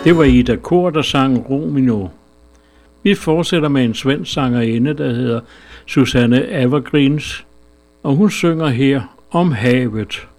Det var Ida Kor, der sang Romino. Vi fortsætter med en svensk sangerinde, der hedder Susanne Evergreens, og hun synger her om havet.